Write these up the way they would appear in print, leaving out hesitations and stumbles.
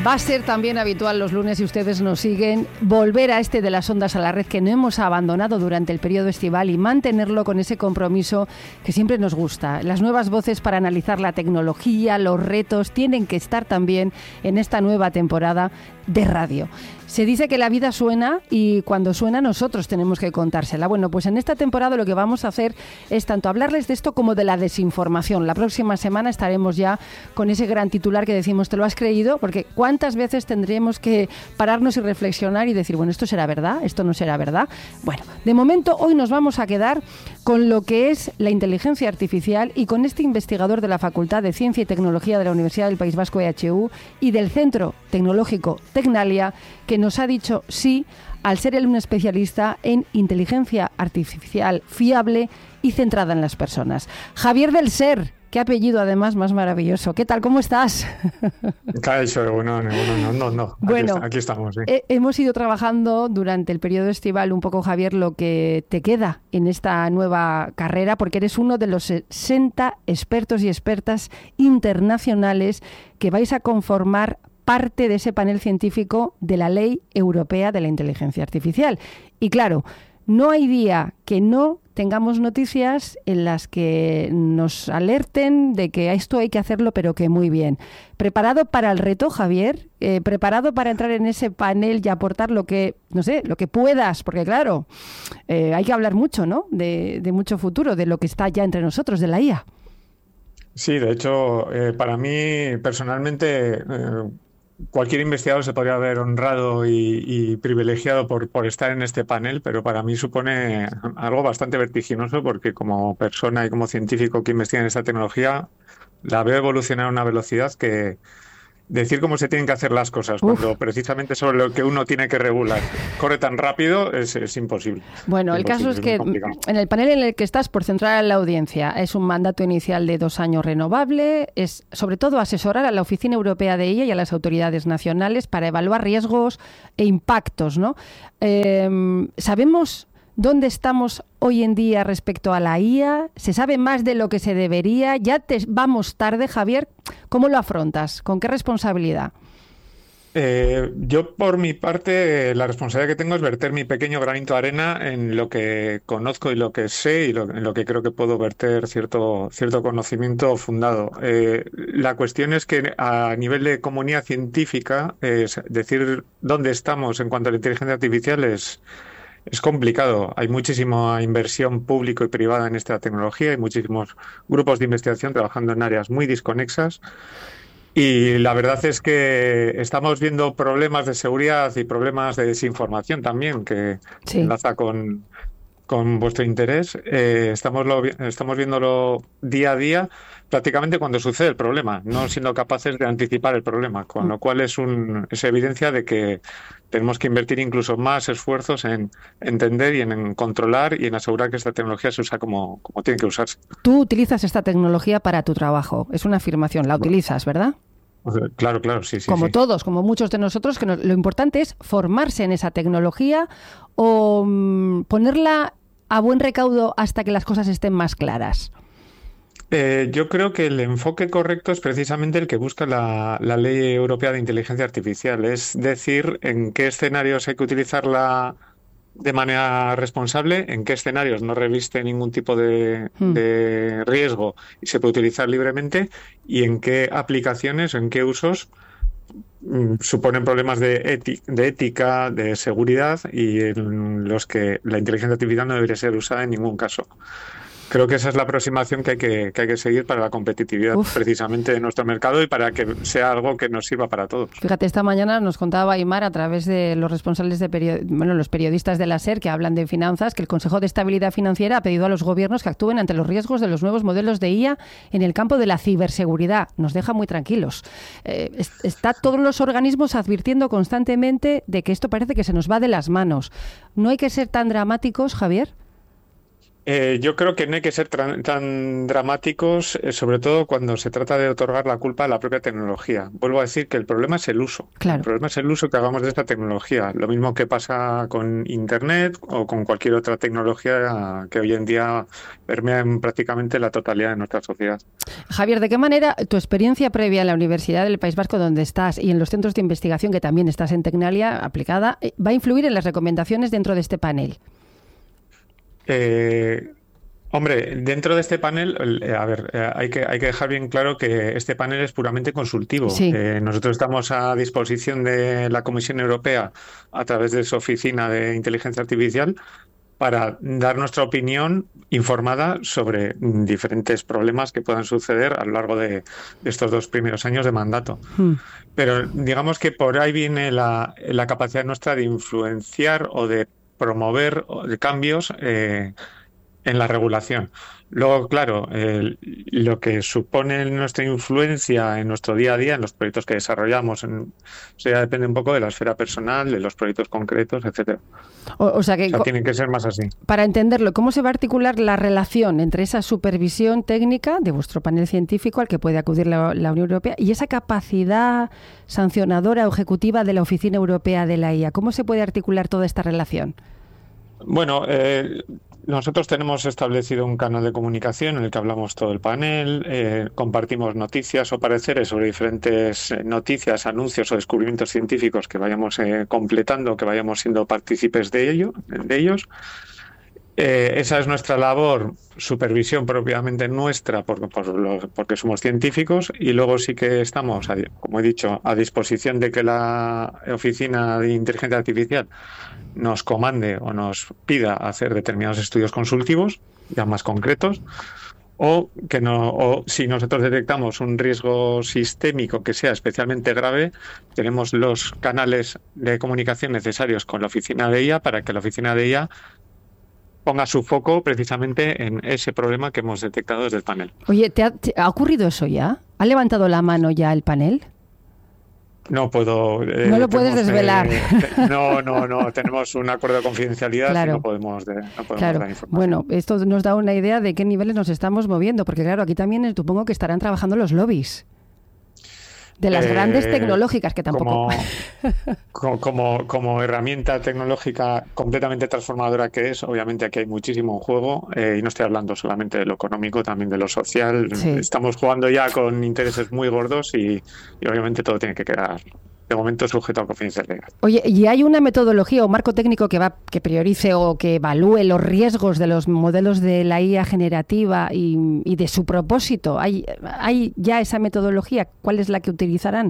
Va a ser también habitual los lunes, si ustedes nos siguen, volver a este de las ondas a la red que no hemos abandonado durante el periodo estival y mantenerlo con ese compromiso que siempre nos gusta. Las nuevas voces para analizar la tecnología, los retos, tienen que estar también en esta nueva temporada de radio. Se dice que la vida suena y cuando suena nosotros tenemos que contársela. Bueno, pues en esta temporada lo que vamos a hacer es tanto hablarles de esto como de la desinformación. La próxima semana estaremos ya con ese gran titular que decimos, ¿te lo has creído? Porque ¿cuántas veces tendremos que pararnos y reflexionar y decir, bueno, ¿esto será verdad? ¿Esto no será verdad? Bueno, de momento hoy nos vamos a quedar con lo que es la inteligencia artificial y con este investigador de la Facultad de Ciencia y Tecnología de la Universidad del País Vasco, EHU, y del Centro Tecnológico Tecnalia, que nos ha dicho sí al ser él un especialista en inteligencia artificial fiable y centrada en las personas. Javier del Ser, qué apellido además más maravilloso. ¿Qué tal? ¿Cómo estás? Bueno, aquí estamos. Sí. Hemos ido trabajando durante el periodo estival un poco, Javier, lo que te queda en esta nueva carrera, porque eres uno de los 60 expertos y expertas internacionales que vais a conformar parte de ese panel científico de la Ley Europea de la Inteligencia Artificial. Y claro, no hay día que no tengamos noticias en las que nos alerten de que esto hay que hacerlo, pero que muy bien. ¿Preparado para el reto, Javier? ¿Preparado para entrar en ese panel y aportar lo que, no sé, lo que puedas? Porque claro, hay que hablar mucho, ¿no? De mucho futuro, de lo que está ya entre nosotros, de la IA. Sí, de hecho, para mí personalmente, cualquier investigador se podría haber honrado y privilegiado por estar en este panel, pero para mí supone algo bastante vertiginoso porque como persona y como científico que investiga en esta tecnología, la veo evolucionar a una velocidad que decir cómo se tienen que hacer las cosas cuando precisamente sobre lo que uno tiene que regular corre tan rápido es imposible. Bueno, el caso es que en el panel en el que estás, por centrar a la audiencia, es un mandato inicial de 2 años renovable, es sobre todo asesorar a la Oficina Europea de IA y a las autoridades nacionales para evaluar riesgos e impactos, ¿no? ¿Sabemos dónde estamos hoy en día respecto a la IA? ¿Se sabe más de lo que se debería? ¿Ya vamos tarde, Javier? ¿Cómo lo afrontas? ¿Con qué responsabilidad? Yo, por mi parte, la responsabilidad que tengo es verter mi pequeño granito de arena en lo que conozco y lo que sé y en lo que creo que puedo verter cierto conocimiento fundado. La cuestión es que a nivel de comunidad científica, decir dónde estamos en cuanto a la inteligencia artificial es complicado. Hay muchísima inversión público y privada en esta tecnología, hay muchísimos grupos de investigación trabajando en áreas muy desconexas y la verdad es que estamos viendo problemas de seguridad y problemas de desinformación también, que enlaza con vuestro interés. Estamos viéndolo día a día prácticamente cuando sucede el problema, no siendo capaces de anticipar el problema, con lo cual es evidencia de que tenemos que invertir incluso más esfuerzos en entender y en controlar y en asegurar que esta tecnología se usa como tiene que usarse. Tú utilizas esta tecnología para tu trabajo, es una afirmación, la utilizas, ¿verdad? Claro, sí. Como todos, como muchos de nosotros, que lo importante es formarse en esa tecnología o ponerla a buen recaudo hasta que las cosas estén más claras. Yo creo que el enfoque correcto es precisamente el que busca la Ley Europea de Inteligencia Artificial, es decir, en qué escenarios hay que utilizarla de manera responsable, en qué escenarios no reviste ningún tipo de riesgo y se puede utilizar libremente, y en qué aplicaciones, en qué usos suponen problemas de ética, de seguridad y en los que la inteligencia artificial no debería ser usada en ningún caso. Creo que esa es la aproximación que hay que seguir para la competitividad precisamente de nuestro mercado y para que sea algo que nos sirva para todos. Fíjate, esta mañana nos contaba Aimar a través de los responsables los periodistas de la SER que hablan de finanzas, que el Consejo de Estabilidad Financiera ha pedido a los gobiernos que actúen ante los riesgos de los nuevos modelos de IA en el campo de la ciberseguridad. Nos deja muy tranquilos. Está todos los organismos advirtiendo constantemente de que esto parece que se nos va de las manos. ¿No hay que ser tan dramáticos, Javier? Yo creo que no hay que ser tan dramáticos, sobre todo cuando se trata de otorgar la culpa a la propia tecnología. Vuelvo a decir que el problema es el uso. El Claro. problema es el uso que hagamos de esta tecnología. Lo mismo que pasa con Internet o con cualquier otra tecnología que hoy en día permea en prácticamente la totalidad de nuestra sociedad. Javier, ¿de qué manera tu experiencia previa en la Universidad del País Vasco donde estás y en los centros de investigación que también estás en Tecnalia aplicada va a influir en las recomendaciones dentro de este panel? Eh, Hombre, dentro de este panel, a ver, hay que dejar bien claro que este panel es puramente consultivo. Sí. Nosotros estamos a disposición de la Comisión Europea a través de su Oficina de Inteligencia Artificial para dar nuestra opinión informada sobre diferentes problemas que puedan suceder a lo largo de estos 2 primeros años de mandato. Hmm. Pero digamos que por ahí viene la capacidad nuestra de influenciar o de promover cambios en la regulación. Luego, claro, lo que supone nuestra influencia en nuestro día a día, en los proyectos que desarrollamos, eso ya depende un poco de la esfera personal, de los proyectos concretos, etcétera. O sea que, O sea, tienen que ser más así. para entenderlo, ¿cómo se va a articular la relación entre esa supervisión técnica de vuestro panel científico al que puede acudir la Unión Europea y esa capacidad sancionadora o ejecutiva de la Oficina Europea de la IA? ¿Cómo se puede articular toda esta relación? Bueno, nosotros tenemos establecido un canal de comunicación en el que hablamos todo el panel, compartimos noticias o pareceres sobre diferentes noticias, anuncios o descubrimientos científicos que vayamos completando, que vayamos siendo partícipes de ellos. Esa es nuestra labor, supervisión propiamente nuestra, porque somos científicos, y luego sí que estamos, como he dicho, a disposición de que la Oficina de Inteligencia Artificial nos comande o nos pida hacer determinados estudios consultivos, ya más concretos, o si nosotros detectamos un riesgo sistémico que sea especialmente grave, tenemos los canales de comunicación necesarios con la Oficina de IA para que la Oficina de IA ponga su foco precisamente en ese problema que hemos detectado desde el panel. Oye, ¿te ha ocurrido eso ya? ¿Ha levantado la mano ya el panel? No puedo. No lo puedes desvelar. No. Tenemos un acuerdo de confidencialidad Claro. Y no podemos dar información. Bueno, esto nos da una idea de qué niveles nos estamos moviendo, porque claro, aquí también supongo que estarán trabajando los lobbies de las grandes tecnológicas, que tampoco... Como herramienta tecnológica completamente transformadora que es, obviamente aquí hay muchísimo en juego, y no estoy hablando solamente de lo económico, también de lo social. Sí. Estamos jugando ya con intereses muy gordos y obviamente todo tiene que quedar de momento sujeto a confidencialidad. Oye, ¿y hay una metodología o marco técnico que priorice o que evalúe los riesgos de los modelos de la IA generativa y de su propósito? ¿Hay ya esa metodología? ¿Cuál es la que utilizarán?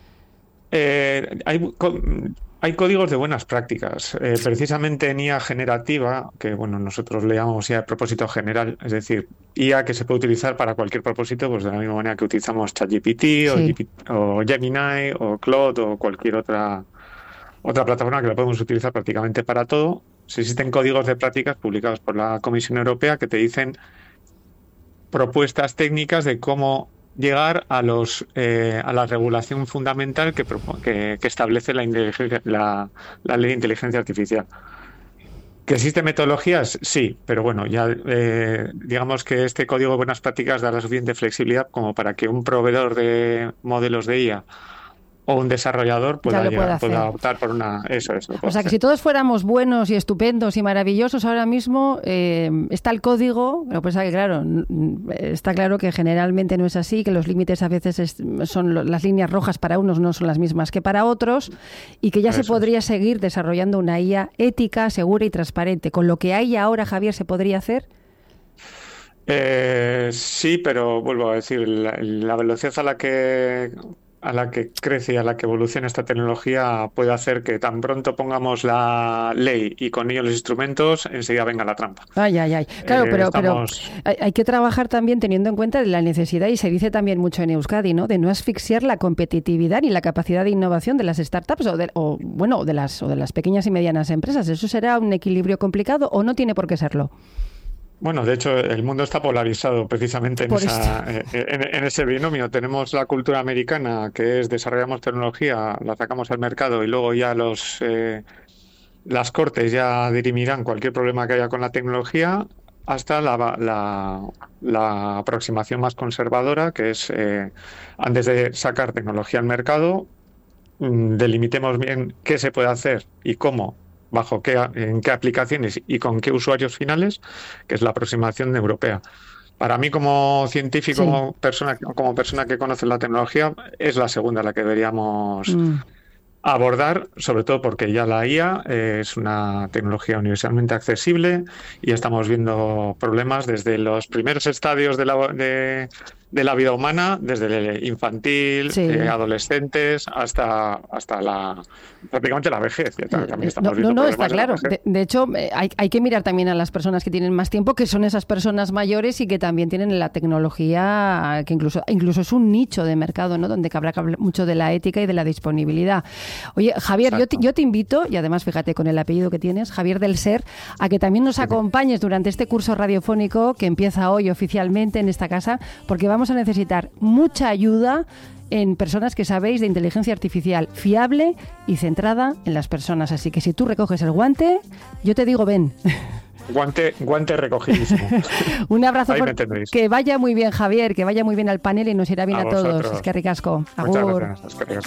Hay códigos de buenas prácticas. Precisamente en IA generativa, que bueno, nosotros le llamamos IA de propósito general, es decir, IA que se puede utilizar para cualquier propósito, pues de la misma manera que utilizamos ChatGPT o Gemini o Claude o cualquier otra plataforma que la podemos utilizar prácticamente para todo. Existen códigos de prácticas publicados por la Comisión Europea que te dicen propuestas técnicas de cómo llegar a la regulación fundamental que establece la ley de inteligencia artificial. ¿Que existen metodologías? Sí, pero bueno, ya digamos que este código de buenas prácticas da la suficiente flexibilidad como para que un proveedor de modelos de IA o un desarrollador pueda optar por una... Eso. O sea, que si todos fuéramos buenos y estupendos y maravillosos ahora mismo, está el código, lo que pasa que, claro, está claro que generalmente no es así, que los límites a veces son las líneas rojas para unos no son las mismas que para otros, y que ya se podría seguir desarrollando una IA ética, segura y transparente. Con lo que hay ahora, Javier, ¿se podría hacer? Sí, pero vuelvo a decir, la velocidad a la que crece y a la que evoluciona esta tecnología puede hacer que tan pronto pongamos la ley y con ello los instrumentos, enseguida venga la trampa. Ay. Claro, pero hay que trabajar también teniendo en cuenta la necesidad, y se dice también mucho en Euskadi, ¿no?, de no asfixiar la competitividad ni la capacidad de innovación de las startups o de las pequeñas y medianas empresas. ¿Eso será un equilibrio complicado o no tiene por qué serlo? Bueno, de hecho, el mundo está polarizado precisamente en ese binomio. Tenemos la cultura americana, que es desarrollamos tecnología, la sacamos al mercado y luego ya las cortes ya dirimirán cualquier problema que haya con la tecnología. hasta la aproximación más conservadora, que es antes de sacar tecnología al mercado, delimitemos bien qué se puede hacer y cómo, en qué aplicaciones y con qué usuarios finales, que es la aproximación europea. Para mí, como científico, como persona que conoce la tecnología, es la segunda la que deberíamos abordar, sobre todo porque ya la IA es una tecnología universalmente accesible y estamos viendo problemas desde los primeros estadios de la vida humana, desde el infantil, adolescentes, hasta prácticamente la vejez. También estamos viendo está claro. De hecho, hay que mirar también a las personas que tienen más tiempo, que son esas personas mayores y que también tienen la tecnología, que incluso es un nicho de mercado, ¿no? Donde habrá que hablar mucho de la ética y de la disponibilidad. Oye, Javier, yo te invito, y además fíjate con el apellido que tienes, Javier del Ser, a que también nos acompañes durante este curso radiofónico que empieza hoy oficialmente en esta casa, porque vamos a necesitar mucha ayuda en personas que sabéis de inteligencia artificial fiable y centrada en las personas. Así que si tú recoges el guante, yo te digo ven. Guante recogidísimo. Un abrazo, que vaya muy bien, Javier, que vaya muy bien al panel y nos irá bien a todos. Es que ricasco. Muchas gracias.